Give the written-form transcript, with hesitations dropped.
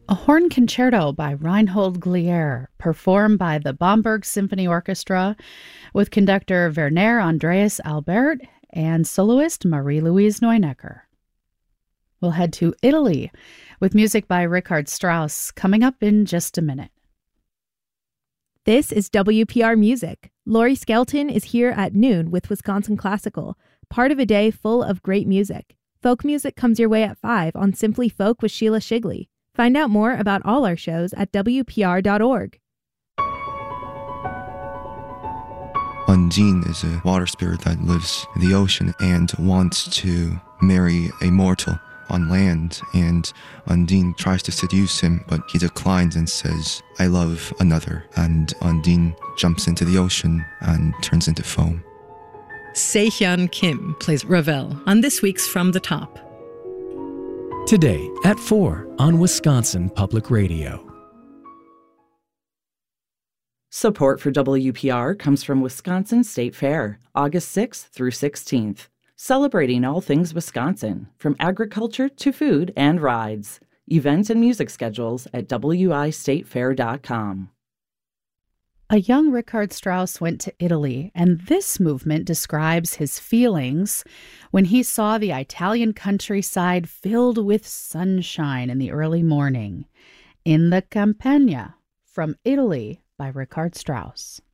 A horn concerto by Reinhold Glier, performed by the Bamberg Symphony Orchestra with conductor Werner Andreas Albert and soloist Marie-Louise Neunecker. We'll head to Italy with music by Richard Strauss coming up in just a minute. This is WPR Music. Lori Skelton is here at noon with Wisconsin Classical, part of a day full of great music. Folk music comes your way at 5 on Simply Folk with Sheila Shigley. Find out more about all our shows at WPR.org. Undine is a water spirit that lives in the ocean and wants to marry a mortal on land, and Undine tries to seduce him, but he declines and says, "I love another," and Undine jumps into the ocean and turns into foam. Se-Hyun Kim plays Ravel on this week's From the Top. Today at 4 on Wisconsin Public Radio. Support for WPR comes from Wisconsin State Fair, August 6th through 16th. Celebrating all things Wisconsin, from agriculture to food and rides. Events and music schedules at wistatefair.com. A young Richard Strauss went to Italy, and this movement describes his feelings when he saw the Italian countryside filled with sunshine in the early morning. In the Campagna, from Italy by Richard Strauss.